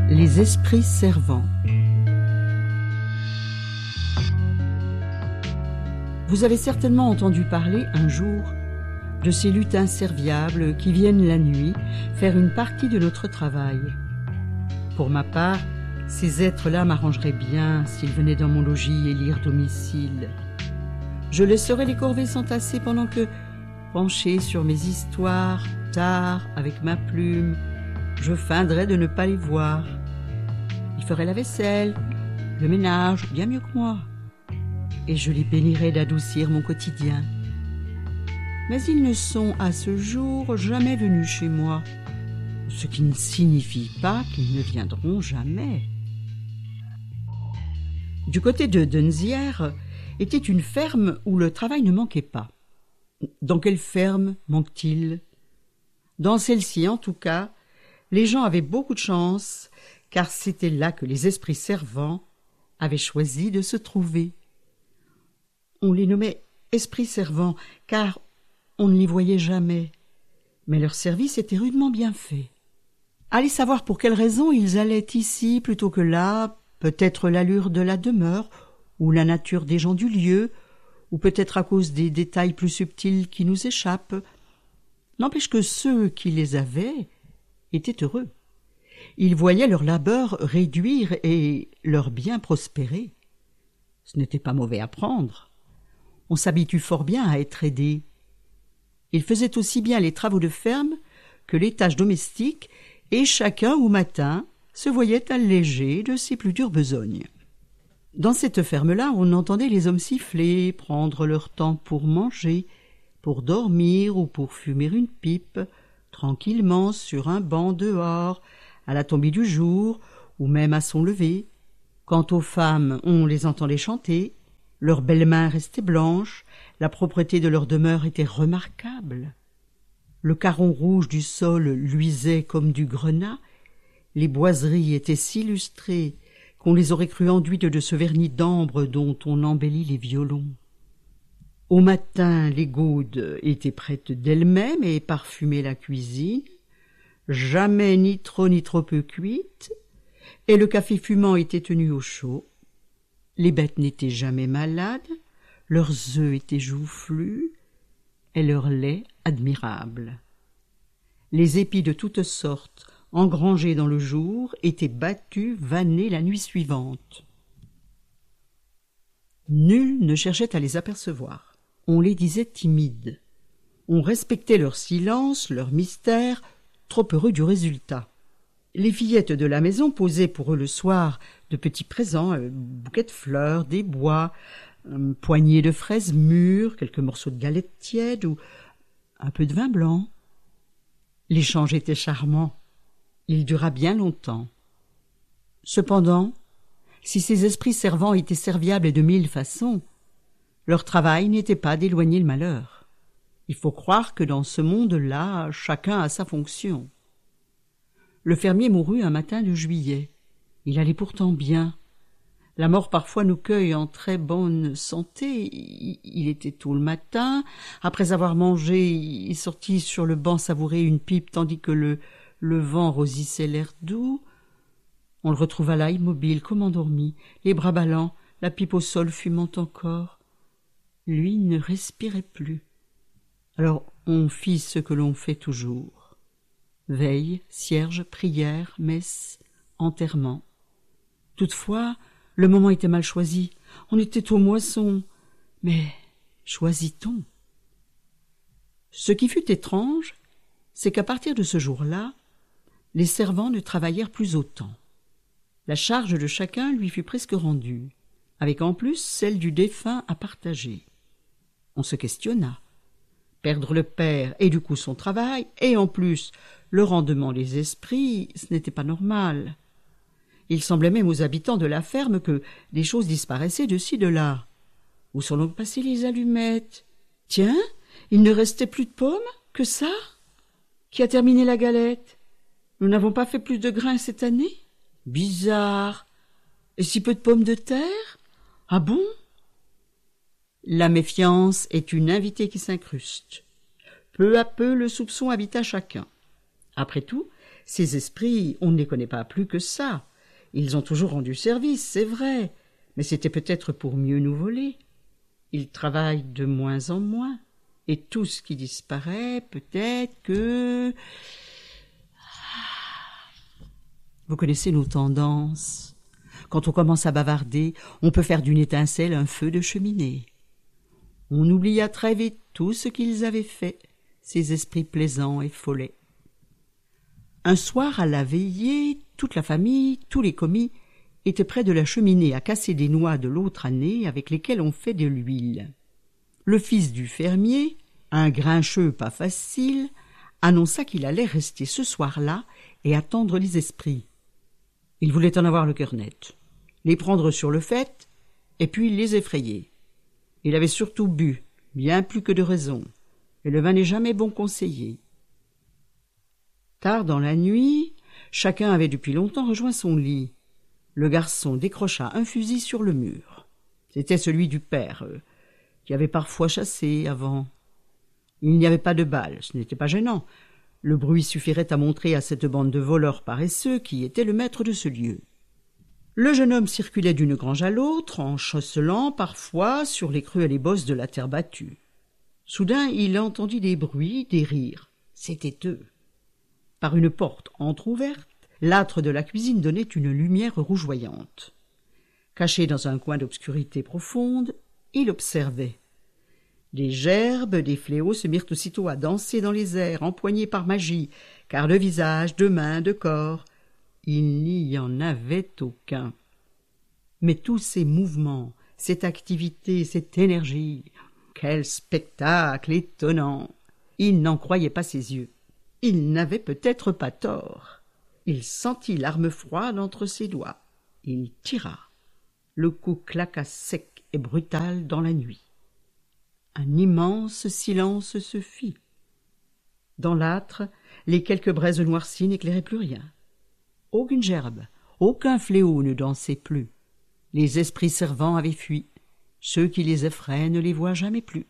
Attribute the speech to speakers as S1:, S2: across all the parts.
S1: Les esprits servants. Vous avez certainement entendu parler un jour de ces lutins serviables qui viennent la nuit faire une partie de notre travail. Pour ma part, ces êtres-là m'arrangeraient bien s'ils venaient dans mon logis élire domicile. Je laisserais les corvées s'entasser pendant que, penché sur mes histoires, tard, avec ma plume, je feindrais de ne pas les voir. Ils feraient la vaisselle, le ménage, bien mieux que moi. Et je les bénirais d'adoucir mon quotidien. Mais ils ne sont à ce jour jamais venus chez moi, ce qui ne signifie pas qu'ils ne viendront jamais. Du côté de Denzière était une ferme où le travail ne manquait pas. Dans quelle ferme manque-t-il ? Dans celle-ci, en tout cas, les gens avaient beaucoup de chance, car c'était là que les esprits servants avaient choisi de se trouver. On les nommait esprits servants, car on ne les voyait jamais, mais leur service était rudement bien fait. Allez savoir pour quelle raison ils allaient ici plutôt que là, peut-être l'allure de la demeure, ou la nature des gens du lieu, ou peut-être à cause des détails plus subtils qui nous échappent. N'empêche que ceux qui les avaient étaient heureux. Ils voyaient leur labeur réduire et leur bien prospérer. Ce n'était pas mauvais à prendre. On s'habitue fort bien à être aidé. Ils faisaient aussi bien les travaux de ferme que les tâches domestiques, et chacun au matin se voyait allégé de ses plus dures besognes. Dans cette ferme-là, on entendait les hommes siffler, prendre leur temps pour manger, pour dormir ou pour fumer une pipe, tranquillement sur un banc dehors, à la tombée du jour ou même à son lever. Quant aux femmes, on les entendait chanter, leurs belles mains restaient blanches, la propreté de leur demeure était remarquable. Le carreau rouge du sol luisait comme du grenat, les boiseries étaient si lustrées qu'on les aurait crues enduites de ce vernis d'ambre dont on embellit les violons. Au matin, les gaudes étaient prêtes d'elles-mêmes et parfumaient la cuisine, jamais ni trop peu cuite, et le café fumant était tenu au chaud. Les bêtes n'étaient jamais malades, leurs œufs étaient joufflus, et leur lait admirable. Les épis de toutes sortes, engrangés dans le jour, étaient battus, vannés la nuit suivante. Nul ne cherchait à les apercevoir. On les disait timides. On respectait leur silence, leur mystère, trop heureux du résultat. Les fillettes de la maison posaient pour eux le soir de petits présents, bouquets de fleurs, des bois, poignées de fraises mûres, quelques morceaux de galettes tièdes ou un peu de vin blanc. L'échange était charmant. Il dura bien longtemps. Cependant, si ces esprits servants étaient serviables de mille façons, leur travail n'était pas d'éloigner le malheur. Il faut croire que dans ce monde-là, chacun a sa fonction. Le fermier mourut un matin de juillet. Il allait pourtant bien. La mort parfois nous cueille en très bonne santé. Il était tôt le matin. Après avoir mangé, il sortit sur le banc savourer une pipe tandis que le vent rosissait l'air doux. On le retrouva là immobile, comme endormi, les bras ballants, la pipe au sol fumant encore. Lui ne respirait plus. Alors on fit ce que l'on fait toujours. Veille, cierge, prière, messe, enterrement. Toutefois, le moment était mal choisi. On était aux moissons. Mais choisit-on ? Ce qui fut étrange, c'est qu'à partir de ce jour-là, les servants ne travaillèrent plus autant. La charge de chacun lui fut presque rendue, avec en plus celle du défunt à partager. On se questionna. Perdre le père et du coup son travail, et en plus le rendement des esprits, ce n'était pas normal. Il semblait même aux habitants de la ferme que des choses disparaissaient de ci, de là. Où sont donc passées les allumettes ? Tiens, il ne restait plus de pommes que ça ? Qui a terminé la galette ? Nous n'avons pas fait plus de grains cette année ? Bizarre. Et si peu de pommes de terre ? Ah bon ? La méfiance est une invitée qui s'incruste. Peu à peu, le soupçon habita chacun. Après tout, Ces esprits, on ne les connaît pas plus que ça. Ils ont toujours rendu service, c'est vrai, mais c'était peut-être pour mieux nous voler. Ils travaillent de moins en moins, et tout ce qui disparaît, peut-être que... Vous connaissez nos tendances. Quand on commence à bavarder, on peut faire d'une étincelle un feu de cheminée. On oublia très vite tout ce qu'ils avaient fait, ces esprits plaisants et follets. Un soir, à la veillée, toute la famille, tous les commis, étaient près de la cheminée à casser des noix de l'autre année avec lesquelles on fait de l'huile. Le fils du fermier, un grincheux pas facile, annonça qu'il allait rester ce soir-là et attendre les esprits. Il voulait en avoir le cœur net, les prendre sur le fait, et puis les effrayer. Il avait surtout bu, bien plus que de raison, et le vin n'est jamais bon conseiller. Tard dans la nuit, chacun avait depuis longtemps rejoint son lit. Le garçon décrocha un fusil sur le mur. C'était celui du père, qui avait parfois chassé avant. Il n'y avait pas de balles, ce n'était pas gênant. Le bruit suffirait à montrer à cette bande de voleurs paresseux qui était le maître de ce lieu. Le jeune homme circulait d'une grange à l'autre, en chancelant parfois sur les creux et les bosses de la terre battue. Soudain, il entendit des bruits, des rires. C'étaient eux. Par une porte entr'ouverte, l'âtre de la cuisine donnait une lumière rougeoyante. Caché dans un coin d'obscurité profonde, il observait. Des gerbes, des fléaux se mirent aussitôt à danser dans les airs, empoignés par magie, car de visage, de mains, de corps, il n'y en avait aucun. Mais tous ces mouvements, cette activité, cette énergie, quel spectacle étonnant! Il n'en croyait pas ses yeux. Il n'avait peut-être pas tort. Il sentit l'arme froide entre ses doigts. Il tira. Le coup claqua sec et brutal dans la nuit. Un immense silence se fit. Dans l'âtre, les quelques braises noircies n'éclairaient plus rien. Aucune gerbe, aucun fléau ne dansait plus. Les esprits servants avaient fui. Ceux qui les effraient ne les voient jamais plus.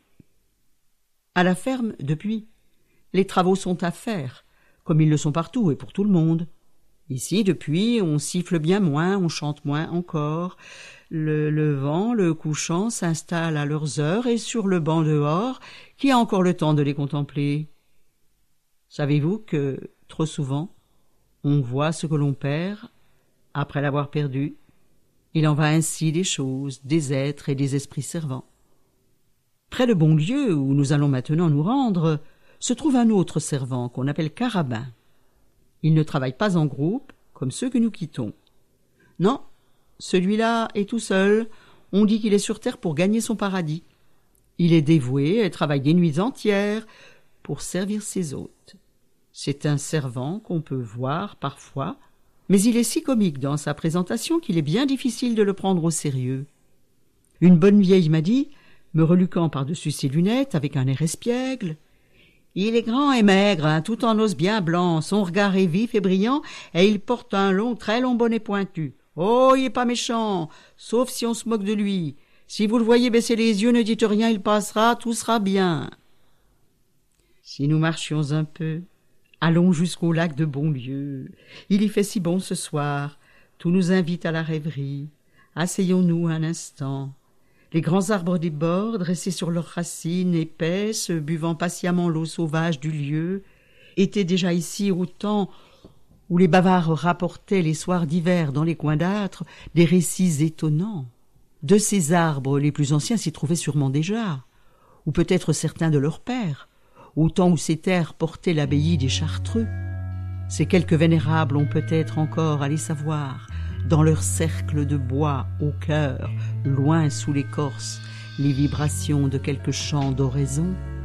S1: À la ferme, depuis, les travaux sont à faire, comme ils le sont partout et pour tout le monde. Ici, depuis, on siffle bien moins, on chante moins encore. Le levant, le couchant s'installent à leurs heures et sur le banc dehors, qui a encore le temps de les contempler? Savez-vous que, trop souvent, on voit ce que l'on perd après l'avoir perdu? Il en va ainsi des choses, des êtres et des esprits servants. Près de Bonlieu, où nous allons maintenant nous rendre, se trouve un autre servant qu'on appelle Carabin. Il ne travaille pas en groupe, comme ceux que nous quittons. Non, celui-là est tout seul. On dit qu'il est sur terre pour gagner son paradis. Il est dévoué et travaille des nuits entières pour servir ses hôtes. C'est un servant qu'on peut voir parfois, mais il est si comique dans sa présentation qu'il est bien difficile de le prendre au sérieux. Une bonne vieille m'a dit, me reluquant par-dessus ses lunettes avec un air espiègle: « Il est grand et maigre, tout en os bien blanc, son regard est vif et brillant, et il porte un long, très long bonnet pointu. Oh, il est pas méchant, sauf si on se moque de lui. Si vous le voyez baisser les yeux, ne dites rien, il passera, tout sera bien. » Si nous marchions un peu, allons jusqu'au lac de Bonlieu. Il y fait si bon ce soir, tout nous invite à la rêverie. Asseyons-nous un instant. Les grands arbres des bords, dressés sur leurs racines épaisses, buvant patiemment l'eau sauvage du lieu, étaient déjà ici au temps où les bavards rapportaient les soirs d'hiver dans les coins d'âtre des récits étonnants. De ces arbres, les plus anciens s'y trouvaient sûrement déjà, ou peut-être certains de leurs pères, au temps où ces terres portaient l'abbaye des Chartreux. Ces quelques vénérables ont peut-être encore à les savoir, dans leur cercle de bois au cœur, loin sous l'écorce, les vibrations de quelques chants d'oraison.